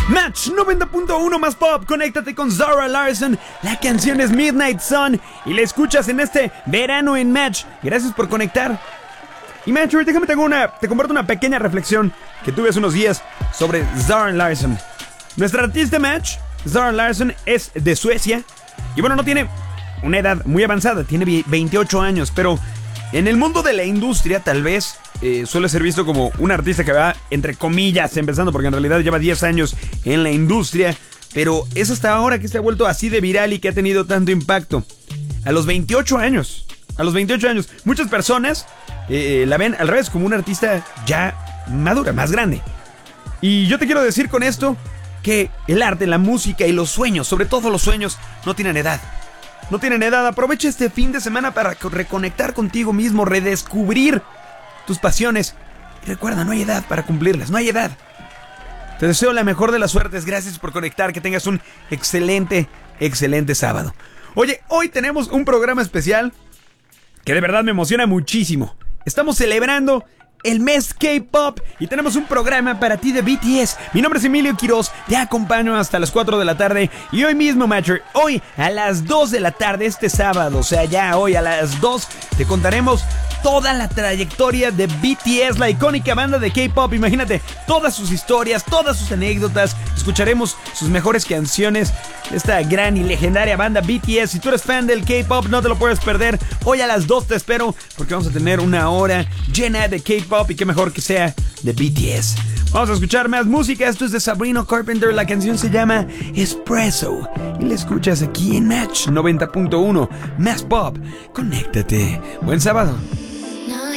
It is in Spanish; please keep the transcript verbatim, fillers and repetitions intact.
Match noventa punto uno más pop. Conéctate con Zara Larsson. La canción es Midnight Sun y la escuchas en este verano en Match. Gracias por conectar. Y Match, déjame te, hago una, te comparto una pequeña reflexión que tuve hace unos días sobre Zara Larsson. Nuestra artista Match, Zara Larsson, es de Suecia. Y bueno, no tiene una edad muy avanzada, tiene veintiocho años, pero en el mundo de la industria tal vez eh, suele ser visto como un artista que va, entre comillas, empezando, porque en realidad lleva diez años en la industria, pero es hasta ahora que se ha vuelto así de viral y que ha tenido tanto impacto. A los veintiocho años, a los veintiocho años, muchas personas eh, la ven al revés, como una artista ya madura, más grande. Y yo te quiero decir con esto que el arte, la música y los sueños, sobre todo los sueños, no tienen edad. No tienen edad. Aprovecha este fin de semana para reconectar contigo mismo, redescubrir tus pasiones. Y recuerda, no hay edad para cumplirlas, no hay edad. Te deseo la mejor de las suertes. Gracias por conectar. Que tengas un excelente, excelente sábado. Oye, hoy tenemos un programa especial que de verdad me emociona muchísimo. Estamos celebrando el mes K-Pop y tenemos un programa para ti de B T S. Mi nombre es Emilio Quiroz, te acompaño hasta las cuatro de la tarde. Y hoy mismo, Matcher, hoy a las dos de la tarde, este sábado, o sea, ya hoy a las dos, te contaremos toda la trayectoria de B T S, la icónica banda de K-Pop. Imagínate, todas sus historias, todas sus anécdotas. Escucharemos sus mejores canciones de esta gran y legendaria banda B T S. Si tú eres fan del K-Pop, no te lo puedes perder. Hoy a las dos te espero, porque vamos a tener una hora llena de K-Pop. Y qué mejor que sea de B T S. Vamos a escuchar más música. Esto es de Sabrina Carpenter. La canción se llama Espresso y la escuchas aquí en Match noventa punto uno más pop. Conéctate. Buen sábado.